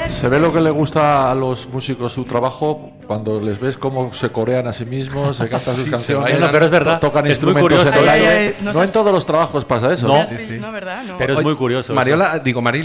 Se ve lo que le gusta a los músicos su trabajo cuando les ves cómo se corean a sí mismos, se cantan sus canciones, no, pero es verdad, tocan es muy instrumentos curioso. en el aire. No en todos los trabajos pasa eso. No, No, ¿verdad? No. pero es muy curioso. Mariola, digo, Maril,